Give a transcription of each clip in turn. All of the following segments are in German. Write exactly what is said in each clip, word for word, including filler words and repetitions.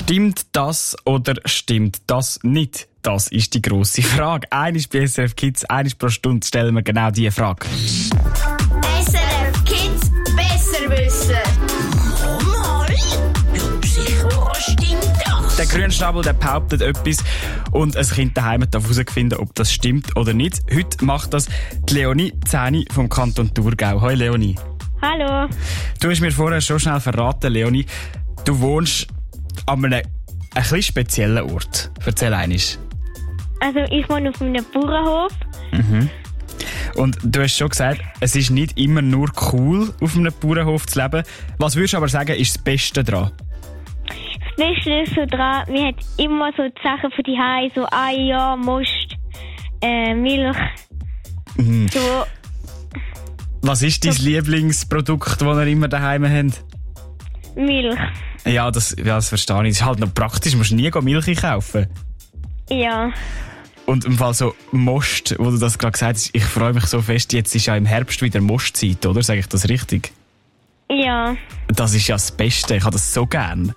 Stimmt das oder stimmt das nicht? Das ist die grosse Frage. Einmal bei S R F Kids, einmal pro Stunde stellen wir genau diese Frage. S R F Kids besser wissen. Mal, ja, sicher stimmt das. Der Grünschnabel, der behauptet etwas und ein Kind daheim darf herausfinden, ob das stimmt oder nicht. Heute macht das die Leonie Zähni vom Kanton Thurgau. Hoi Leonie. Hallo. Du hast mir vorher schon schnell verraten, Leonie, du wohnst an einem ein bisschen speziellen Ort. Erzähl einmal. Also ich wohne auf einem Bauernhof. Mhm. Und du hast schon gesagt, es ist nicht immer nur cool, auf einem Bauernhof zu leben. Was würdest du aber sagen, ist das Beste daran? Das Beste ist so dran, wir haben immer so die Sachen für die Hause, so Eier, Most, äh, Milch. Mhm. So. Was ist dein so. Lieblingsprodukt, das ihr immer daheim habt? Milch. Ja, das, ja, das verstehe ich. Das ist halt noch praktisch, du musst nie Milch kaufen. Ja. Und im Fall so Most, wo du das gerade gesagt hast, ich freue mich so fest, jetzt ist ja im Herbst wieder Mostzeit, oder? Sage ich das richtig? Ja. Das ist ja das Beste, ich habe das so gern.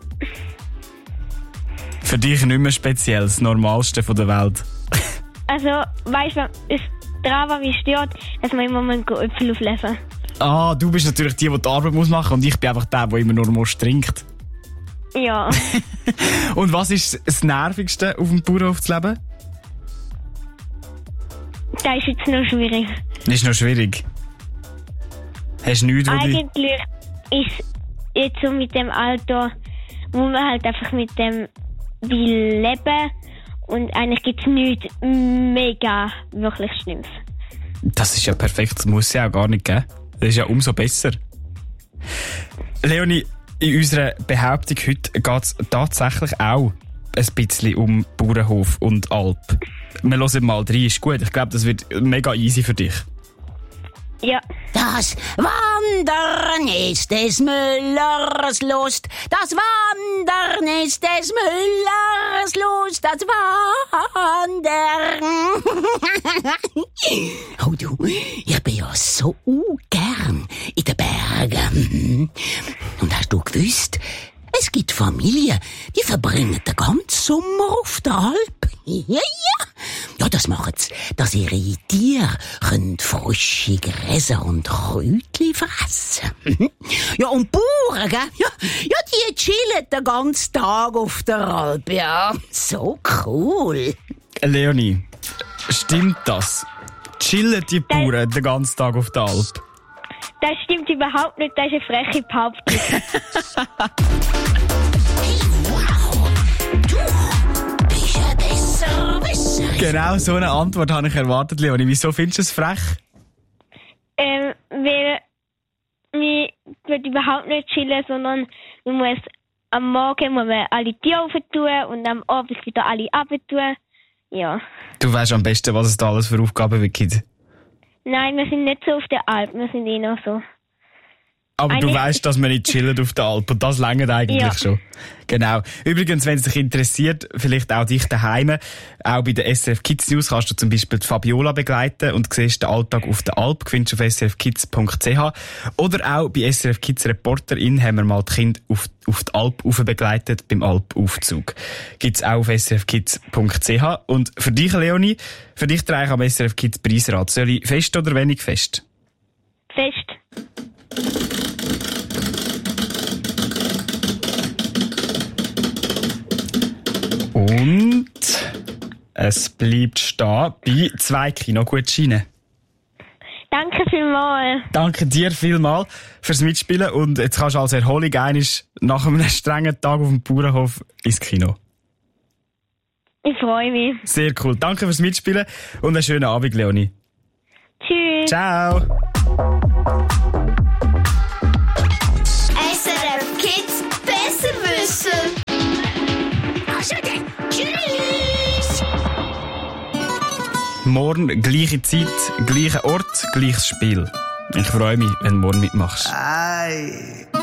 Für dich nicht mehr speziell, das Normalste von der Welt. Also, weißt du, das daran, was mich stört, dass man immer mal Äpfel auflesen. Ah, du bist natürlich die, die die Arbeit muss machen und ich bin einfach der, der immer nur Most trinkt. Ja. Und was ist das Nervigste, auf dem Bauernhof zu leben? Das ist jetzt noch schwierig. Das ist noch schwierig. Hast du nichts, wo Eigentlich ist jetzt so mit dem Alter, wo man halt einfach mit dem will leben und eigentlich gibt es nichts mega wirklich Schlimmes. Das ist ja perfekt, das muss es ja auch gar nicht geben. Das ist ja umso besser. Leonie, in unserer Behauptung heute geht es tatsächlich auch ein bisschen um Bauernhof und Alp. Wir hören mal rein, ist gut. Ich glaube, das wird mega easy für dich. Ja. Das Wandern ist des Müllers Lust. Das Wandern ist des Müllers Lust. Das Wandern. Oh du, ich bin ja so gern in den Bergen. Und hast du gewusst, es gibt Familien, die verbringen den ganzen Sommer auf der Alp. Ja, ja. Ja, das machen sie, dass ihre Tiere können frische Gräser und Kräutchen fressen. Ja, und Bauern, gell? Ja, ja, die chillen den ganzen Tag auf der Alp. Ja, so cool. Leonie, stimmt das? Chillen die Bauern den ganzen Tag auf der Alp? Das stimmt überhaupt nicht, das ist eine freche Behauptung. Genau so eine Antwort habe ich erwartet, Leonie. Wieso findest du es frech? Ähm, weil wir wird überhaupt nicht chillen, sondern man muss am Morgen muss man alle Tiere aufentun und am Abend wieder alle abentun. Ja. Du weißt am besten, was es da alles für Aufgaben gibt. Nein, wir sind nicht so auf der Alp, wir sind eh noch so. Aber Eine... du weißt, dass man nicht chillt auf der Alp und das reicht eigentlich ja. schon. Genau. Übrigens, wenn es dich interessiert, vielleicht auch dich daheim, auch bei den S R F Kids News kannst du zum Beispiel die Fabiola begleiten und siehst den Alltag auf der Alp, findest du auf s r f kids punkt c h. Oder auch bei S R F Kids Reporterin haben wir mal die Kinder auf, auf die Alp rauf begleitet beim Alpaufzug. Gibt's auch auf s r f kids punkt c h. Und für dich, Leonie, für dich trage ich am S R F Kids Preisrat. Soll ich fest oder wenig fest? Fest. Und es bleibt stehen bei zwei Kinogutscheinen. Danke vielmals. Danke dir vielmals fürs Mitspielen und jetzt kannst du als Erholung einmal nach einem strengen Tag auf dem Bauernhof ins Kino. Ich freue mich. Sehr cool. Danke fürs Mitspielen und einen schönen Abend, Leonie. Tschüss. Ciao. S R F Kids besser wissen. Tschüss. Morgen gleiche Zeit, gleicher Ort, gleiches Spiel. Ich freue mich, wenn du morgen mitmachst. Ei.